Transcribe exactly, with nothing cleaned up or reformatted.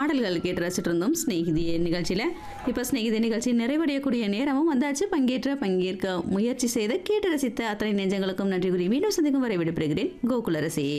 பாடல்கள் கேட்டு ரசிட்டு இருந்தோம் ஸ்நேகிதி நிகழ்ச்சியில். இப்போ ஸ்நேகிதி நிகழ்ச்சி நிறைவடையக்கூடிய நேரமும் வந்தாச்சு. பங்கேற்ற பங்கேற்க முயற்சி செய்த கேட்டு ரசித்த அத்தனை நெஞ்சங்களுக்கும் நன்றி கூறி மீண்டும் சந்திக்கும் வரை விடைபெறுகிறேன் கோகுலரசி.